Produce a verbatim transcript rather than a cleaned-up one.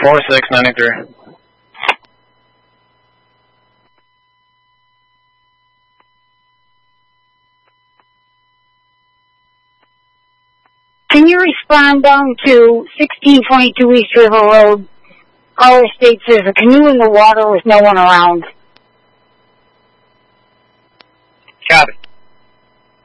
four six ninety-three. Can you respond down to sixteen twenty-two East River Road? Caller states there's a canoe in the water with no one around. Copy.